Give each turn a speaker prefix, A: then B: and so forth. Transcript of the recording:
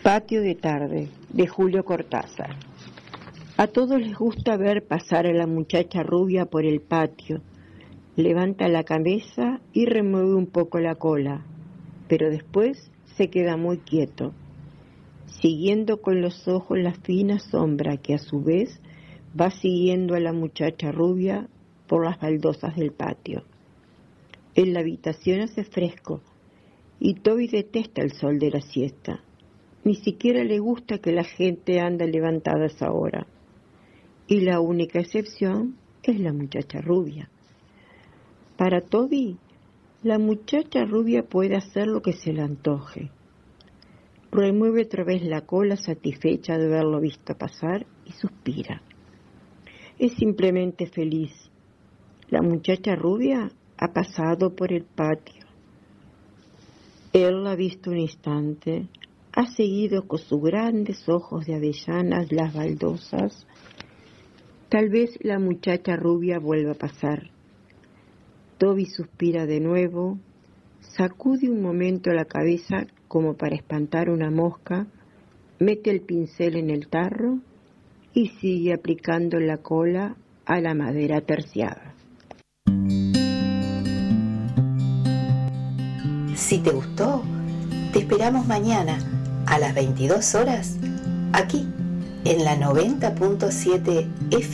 A: Patio de tarde, de Julio Cortázar. A todos les gusta ver pasar a la muchacha rubia por el patio. Levanta la cabeza y remueve un poco la cola, pero después se queda muy quieto, siguiendo con los ojos la fina sombra que a su vez va siguiendo a la muchacha rubia por las baldosas del patio. En la habitación hace fresco y Toby detesta el sol de la siesta. Ni siquiera le gusta que la gente ande levantada a esa hora. Y la única excepción es la muchacha rubia. Para Toby, la muchacha rubia puede hacer lo que se le antoje. Remueve otra vez la cola satisfecha de haberlo visto pasar y suspira. Es simplemente feliz. La muchacha rubia ha pasado por el patio. Él la ha visto un instante, ha seguido con sus grandes ojos de avellanas las baldosas. Tal vez la muchacha rubia vuelva a pasar. Toby suspira de nuevo, sacude un momento la cabeza como para espantar una mosca, mete el pincel en el tarro y sigue aplicando la cola a la madera terciada.
B: Si te gustó, te esperamos mañana a las 22 horas, aquí, en la 90.7 FM.